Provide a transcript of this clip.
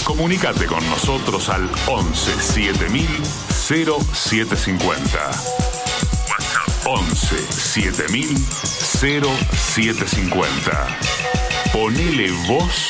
Comunícate con nosotros al 11 7000 0750. 11 7000 0750. Ponele voz